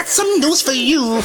Some news for you.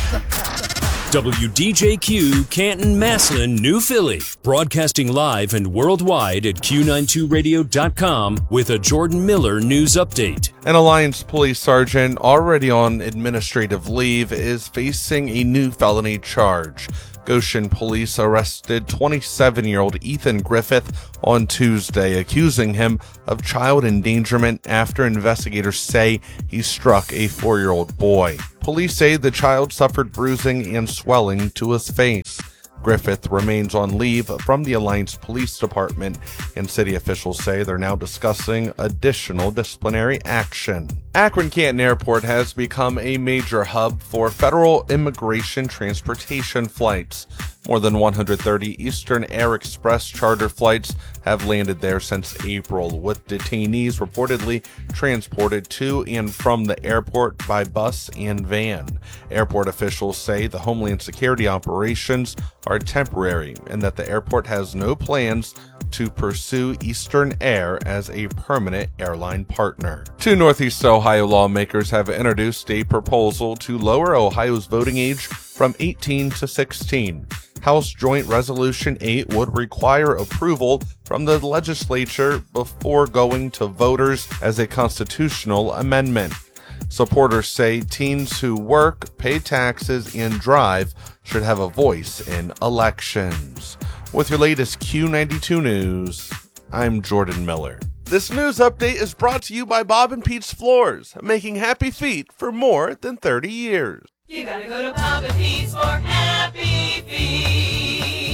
WDJQ, Canton, Massillon, New Philly. Broadcasting live and worldwide at Q92radio.com with a Jordan Miller news update. An Alliance police sergeant already on administrative leave is facing a new felony charge. Goshen police arrested 27-year-old Ethan Griffith on Tuesday, accusing him of child endangerment after investigators say he struck a 4-year-old boy. Police say the child suffered bruising and swelling to his face. Griffith remains on leave from the Alliance Police Department, and city officials say they're now discussing additional disciplinary action. Akron-Canton Airport has become a major hub for federal immigration transportation flights. More than 130 Eastern Air Express charter flights have landed there since April, with detainees reportedly transported to and from the airport by bus and van. Airport officials say the Homeland Security operations are temporary and that the airport has no plans to pursue Eastern Air as a permanent airline partner. Two Northeast Ohio lawmakers have introduced a proposal to lower Ohio's voting age from 18 to 16. House Joint Resolution 8 would require approval from the legislature before going to voters as a constitutional amendment. Supporters say teens who work, pay taxes, and drive should have a voice in elections. With your latest Q92 news, I'm Jordan Miller. This news update is brought to you by Bob and Pete's Floors, making happy feet for more than 30 years. You gotta go to Bob and Pete's for happy feet.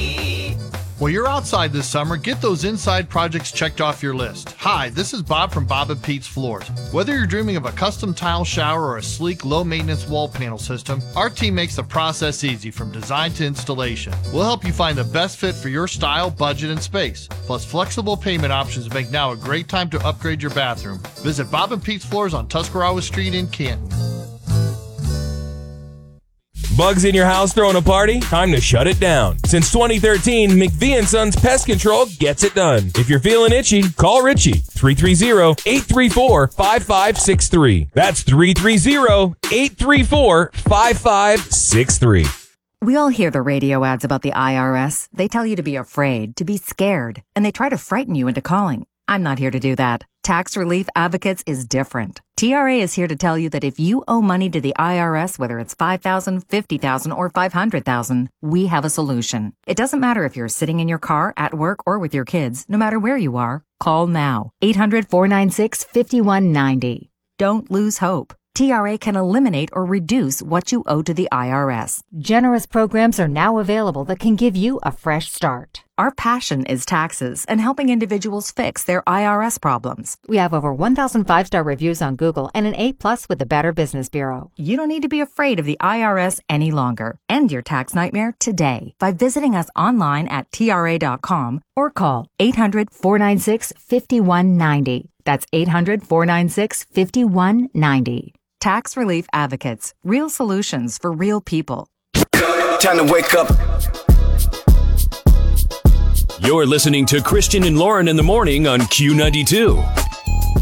While you're outside this summer, get those inside projects checked off your list. Hi, this is Bob from Bob and Pete's Floors. Whether you're dreaming of a custom tile shower or a sleek, low-maintenance wall panel system, our team makes the process easy from design to installation. We'll help you find the best fit for your style, budget, and space. Plus, flexible payment options make now a great time to upgrade your bathroom. Visit Bob and Pete's Floors on Tuscarawas Street in Canton. Bugs in your house throwing a party? Time to shut it down. Since 2013, McVie & Sons Pest Control gets it done. If you're feeling itchy, call Richie. 330-834-5563. That's 330-834-5563. We all hear the radio ads about the IRS. They tell you to be afraid, to be scared, and they try to frighten you into calling. I'm not here to do that. Tax Relief Advocates is different. TRA is here to tell you that if you owe money to the IRS, whether it's $5,000, $50,000, or $500,000, we have a solution. It doesn't matter if you're sitting in your car, at work, or with your kids. No matter where you are, call now. 800-496-5190. Don't lose hope. TRA can eliminate or reduce what you owe to the IRS. Generous programs are now available that can give you a fresh start. Our passion is taxes and helping individuals fix their IRS problems. We have over 1,000 5-star reviews on Google and an A+ with the Better Business Bureau. You don't need to be afraid of the IRS any longer. End your tax nightmare today by visiting us online at TRA.com or call 800-496-5190. That's 800-496-5190. Tax Relief Advocates. Real solutions for real people. Time to wake up. You're listening to Christian and Lauren in the morning on Q92.